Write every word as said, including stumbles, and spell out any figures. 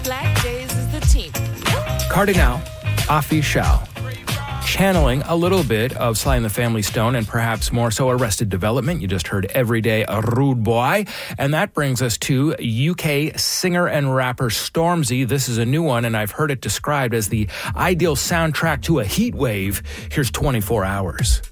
Black Days is the team. Cardinal Offishall. Channeling a little bit of Sly and the Family Stone and perhaps more so Arrested Development. You just heard Everyday a Rude Boy. And that brings us to U K singer and rapper Stormzy. This is a new one, and I've heard it described as the ideal soundtrack to a heat wave. Here's twenty-four hours.